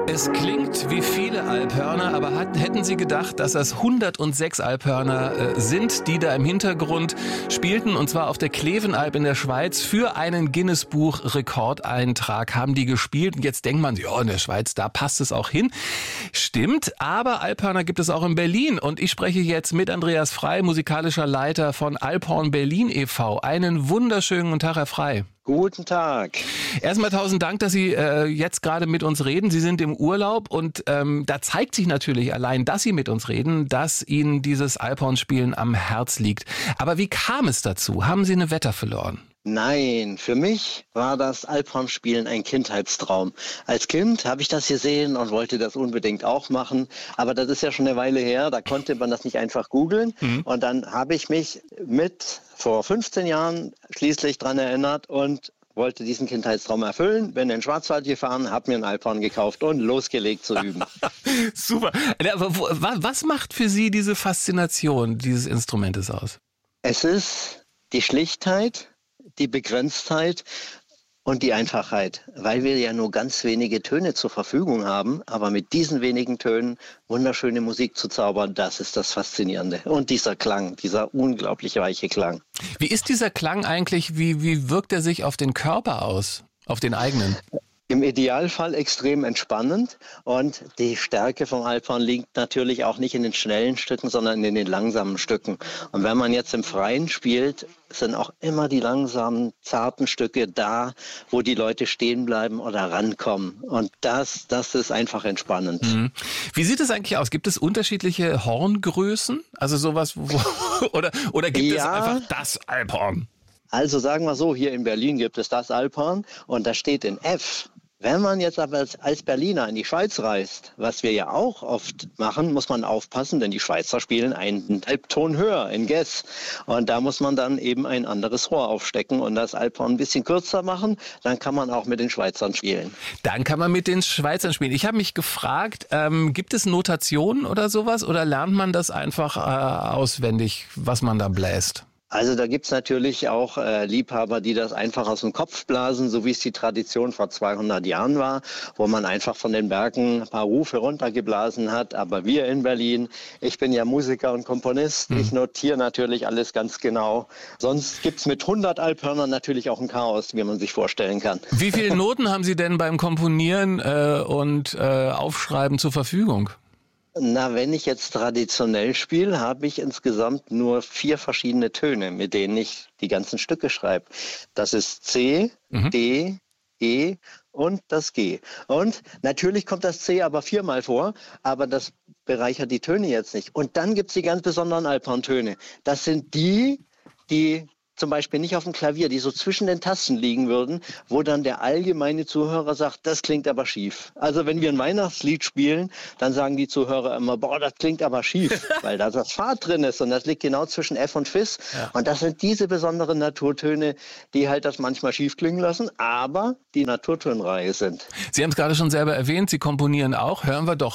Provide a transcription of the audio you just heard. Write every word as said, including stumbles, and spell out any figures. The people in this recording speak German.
Es klingt wie viele Alphörner, aber hat, hätten Sie gedacht, dass das hundertsechs Alphörner äh, sind, die da im Hintergrund spielten, und zwar auf der Klevenalp in der Schweiz. Für einen Guinness-Buch-Rekordeintrag haben die gespielt. Und jetzt denkt man, ja, in der Schweiz, da passt es auch hin. Stimmt, aber Alphörner gibt es auch in Berlin. Und ich spreche jetzt mit Andreas Frey, musikalischer Leiter von Alphorn Berlin e V Einen wunderschönen guten Tag, Herr Frey. Guten Tag. Erstmal tausend Dank, dass Sie äh, jetzt gerade mit uns reden. Sie sind im Urlaub und ähm, da zeigt sich natürlich allein, dass Sie mit uns reden, dass Ihnen dieses Alphorn-Spielen am Herz liegt. Aber wie kam es dazu? Haben Sie eine Wette verloren? Nein, für mich war das Alphorn-Spielen ein Kindheitstraum. Als Kind habe ich das gesehen und wollte das unbedingt auch machen. Aber das ist ja schon eine Weile her, da konnte man das nicht einfach googeln. Mhm. Und dann habe ich mich mit vor fünfzehn Jahren schließlich dran erinnert und wollte diesen Kindheitstraum erfüllen, bin in den Schwarzwald gefahren, habe mir ein Alphorn gekauft und losgelegt zu üben. Super. Aber wo, was macht für Sie diese Faszination dieses Instrumentes aus? Es ist die Schlichtheit, die Begrenztheit und die Einfachheit, weil wir ja nur ganz wenige Töne zur Verfügung haben, aber mit diesen wenigen Tönen wunderschöne Musik zu zaubern, das ist das Faszinierende. Und dieser Klang, dieser unglaublich weiche Klang. Wie ist dieser Klang eigentlich, wie, wie wirkt er sich auf den Körper aus, auf den eigenen? Im Idealfall extrem entspannend, und die Stärke vom Alphorn liegt natürlich auch nicht in den schnellen Stücken, sondern in den langsamen Stücken. Und wenn man jetzt im Freien spielt, sind auch immer die langsamen, zarten Stücke da, wo die Leute stehen bleiben oder rankommen. Und das, das ist einfach entspannend. Mhm. Wie sieht es eigentlich aus? Gibt es unterschiedliche Horngrößen? Also sowas, wo, oder, oder gibt ja. es einfach das Alphorn? Also sagen wir so, hier in Berlin gibt es das Alphorn und das steht in F. Wenn man jetzt aber als, als Berliner in die Schweiz reist, was wir ja auch oft machen, muss man aufpassen, denn die Schweizer spielen einen Halbton höher in Ges. Und da muss man dann eben ein anderes Rohr aufstecken und das Alphorn ein bisschen kürzer machen. Dann kann man auch mit den Schweizern spielen. Dann kann man mit den Schweizern spielen. Ich habe mich gefragt, ähm, gibt es Notationen oder sowas oder lernt man das einfach äh, auswendig, was man da bläst? Also da gibt's natürlich auch äh, Liebhaber, die das einfach aus dem Kopf blasen, so wie es die Tradition vor zweihundert Jahren war, wo man einfach von den Bergen ein paar Rufe runtergeblasen hat. Aber wir in Berlin, ich bin ja Musiker und Komponist, hm. ich notiere natürlich alles ganz genau. Sonst gibt's mit hundert Alphörnern natürlich auch ein Chaos, wie man sich vorstellen kann. Wie viele Noten haben Sie denn beim Komponieren äh, und äh, Aufschreiben zur Verfügung? Na, wenn ich jetzt traditionell spiele, habe ich insgesamt nur vier verschiedene Töne, mit denen ich die ganzen Stücke schreibe. Das ist C, mhm. D, E und das G. Und natürlich kommt das C aber viermal vor, aber das bereichert die Töne jetzt nicht. Und dann gibt es die ganz besonderen Alphorn-Töne. Das sind die, die zum Beispiel nicht auf dem Klavier, die so zwischen den Tasten liegen würden, wo dann der allgemeine Zuhörer sagt, das klingt aber schief. Also wenn wir ein Weihnachtslied spielen, dann sagen die Zuhörer immer, boah, das klingt aber schief, weil da das Fad drin ist und das liegt genau zwischen F und Fis. Ja. Und das sind diese besonderen Naturtöne, die halt das manchmal schief klingen lassen, aber die Naturtonreihe sind. Sie haben es gerade schon selber erwähnt, Sie komponieren auch. Hören wir doch